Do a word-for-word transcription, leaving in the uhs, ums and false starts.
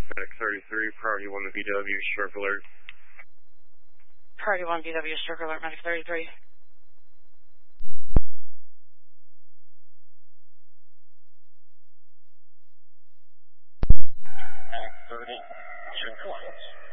Medic thirty-three, priority one to B W, stroke alert. Priority one B W, stroke alert, Medic thirty-three. Medic thirty, stroke alert.